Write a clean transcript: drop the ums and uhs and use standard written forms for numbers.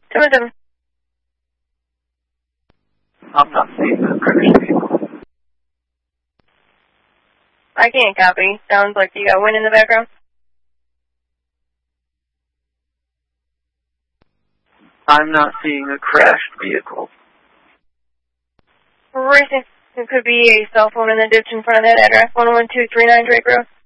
7-7. I'm not seeing a crashed vehicle. I can't copy. Sounds like you got wind in the background. I'm not seeing a crashed vehicle. Racing. It could be a cell phone in the ditch in front of that address, 11239 Drake Road.